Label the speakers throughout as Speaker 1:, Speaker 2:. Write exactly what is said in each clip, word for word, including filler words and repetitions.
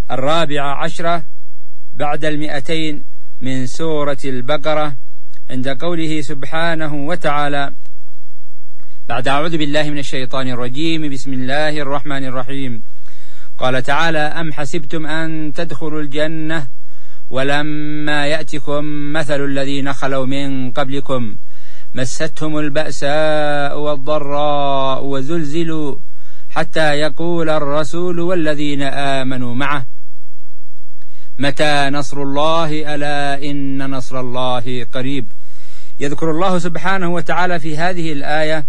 Speaker 1: الرابعة عشرة بعد المئتين من سورة البقرة، عند قوله سبحانه وتعالى بعد أعوذ بالله من الشيطان الرجيم بسم الله الرحمن الرحيم، قال تعالى: أم حسبتم أن تدخلوا الجنة ولما يأتكم مثل الذين خلوا من قبلكم مستهم البأساء والضراء وزلزلوا حتى يقول الرسول والذين آمنوا معه متى نصر الله ألا إن نصر الله قريب. يذكر الله سبحانه وتعالى في هذه الآية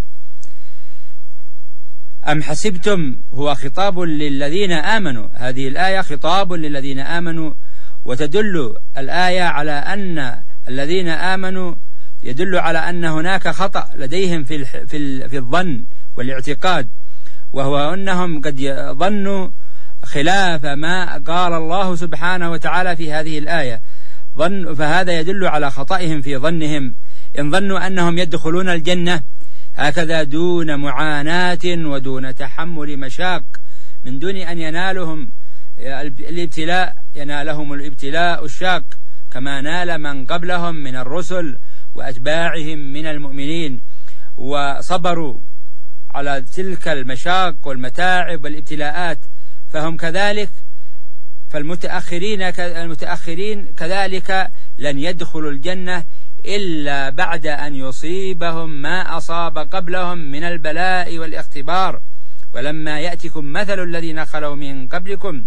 Speaker 1: أم حسبتم، هو خطاب للذين آمنوا، هذه الآية خطاب للذين آمنوا، وتدل الآية على أن الذين آمنوا يدل على أن هناك خطأ لديهم في في في الظن والاعتقاد، وهو أنهم قد ظنوا خلاف ما قال الله سبحانه وتعالى في هذه الآية، ظن فهذا يدل على خطئهم في ظنهم، إن ظنوا أنهم يدخلون الجنة هكذا دون معاناة ودون تحمل مشاق، من دون أن ينالهم الابتلاء ينالهم الابتلاء الشاق كما نال من قبلهم من الرسل وأتباعهم من المؤمنين، وصبروا على تلك المشاق والمتاعب والابتلاءات، فهم كذلك. فالمتأخرين المتأخرين كذلك لن يدخلوا الجنة إلا بعد أن يصيبهم ما أصاب قبلهم من البلاء والاختبار. ولما يأتكم مثل الذين خلوا من قبلكم،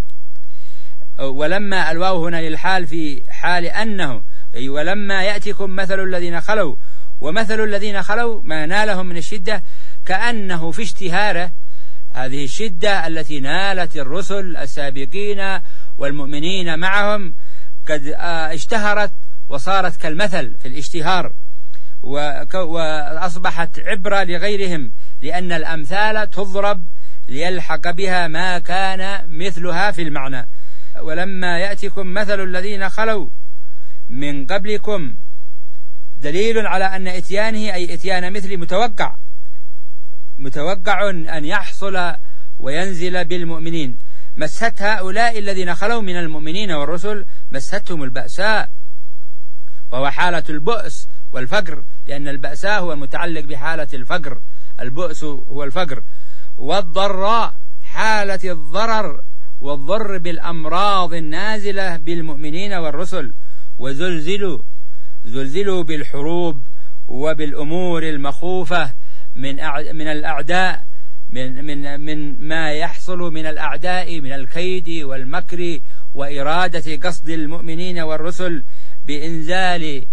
Speaker 1: ولما الواو هنا للحال في حال أنه، أي ولما يأتكم مثل الذين خلوا، ومثل الذين خلوا ما نالهم من الشدة كأنه في اشتهاره، هذه الشدة التي نالت الرسل السابقين والمؤمنين معهم قد اشتهرت وصارت كالمثل في الاشتهار، وأصبحت عبرة لغيرهم، لأن الأمثال تضرب ليلحق بها ما كان مثلها في المعنى. ولما يأتكم مثل الذين خلوا من قبلكم دليل على أن إتيانه أي إتيان مثل متوقع متوقع أن يحصل وينزل بالمؤمنين. مست هؤلاء الذين خلوا من المؤمنين والرسل مستهم البأساء، وهو حالة البؤس والفقر، لأن البأساء هو المتعلق بحالة الفقر، البؤس هو الفقر، والضراء حالة الضرر والضر بالأمراض النازلة بالمؤمنين والرسل، وزلزلوا زلزلوا بالحروب وبالأمور المخوفة من من الأعداء، من من من ما يحصل من الأعداء من الكيد والمكر وإرادة قصد المؤمنين والرسل بإنزال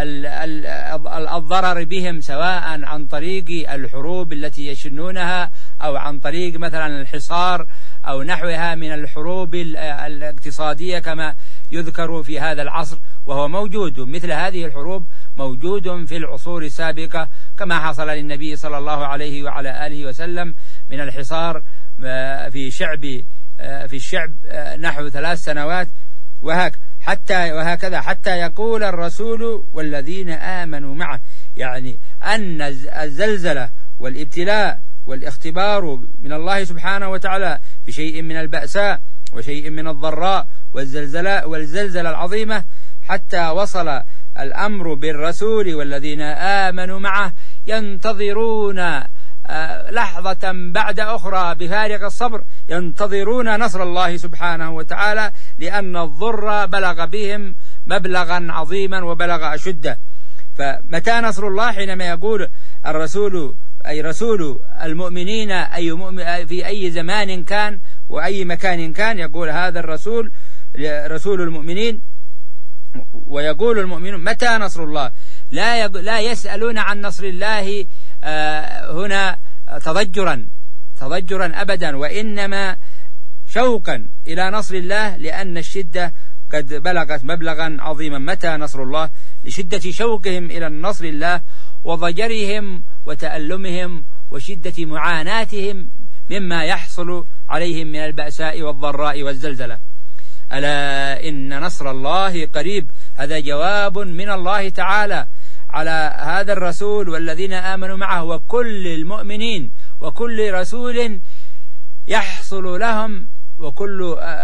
Speaker 1: الضرر بهم، سواء عن طريق الحروب التي يشنونها أو عن طريق مثلا الحصار أو نحوها من الحروب الاقتصادية كما يذكر في هذا العصر، وهو موجود مثل هذه الحروب موجود في العصور السابقة، كما حصل للنبي صلى الله عليه وعلى آله وسلم من الحصار في شعب في الشعب نحو ثلاث سنوات، وهك حتى وهكذا حتى يقول الرسول والذين آمنوا معه، يعني أن الزلزلة والابتلاء والاختبار من الله سبحانه وتعالى بشيء من البأساء وشيء من الضراء والزلزلة والزلزلة العظيمة، حتى وصل الأمر بالرسول والذين آمنوا معه ينتظرون لحظة بعد أخرى بفارغ الصبر، ينتظرون نصر الله سبحانه وتعالى، لأن الضر بلغ بهم مبلغا عظيما وبلغ أشده. فمتى نصر الله؟ حينما يقول الرسول أي رسول المؤمنين أي مؤمن في أي زمان كان وأي مكان كان، يقول هذا الرسول رسول المؤمنين، ويقول المؤمنون متى نصر الله؟ لا لا يسألون عن نصر الله هنا تضجرا تضجرا أبدا، وإنما شوقا إلى نصر الله، لأن الشدة قد بلغت مبلغا عظيما. متى نصر الله؟ لشدة شوقهم إلى النصر الله وضجرهم وتألمهم وشدة معاناتهم مما يحصل عليهم من البأساء والضراء والزلزلة. ألا إن نصر الله قريب، هذا جواب من الله تعالى على هذا الرسول والذين آمنوا معه وكل المؤمنين وكل رسول يحصل لهم وكل